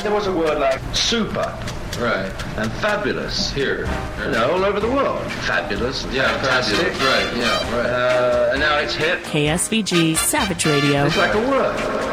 There was a word like super. Right. And fabulous. Here. You know, all over the world. Fabulous. Yeah, fantastic. fabulous. Right, yeah, right. And now it's hip. KSVG Savage Radio. It's like a word.